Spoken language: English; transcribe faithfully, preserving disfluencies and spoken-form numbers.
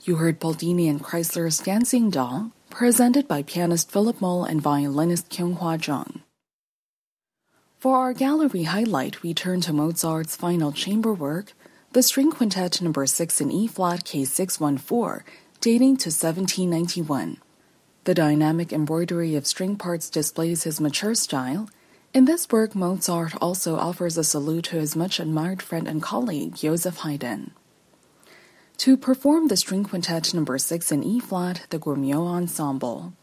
You heard Baldini and Chrysler's Dancing Doll, presented by pianist Philip Moll and violinist Kyunghwa Jung. For our gallery highlight, we turn to Mozart's final chamber work, the String Quintet number six in E-flat K six one four, dating to seventeen ninety-one. The dynamic embroidery of string parts displays his mature style. In this work, Mozart also offers a salute to his much-admired friend and colleague, Joseph Haydn. To perform the String Quintet number six in E-flat, the Gourmillon Ensemble.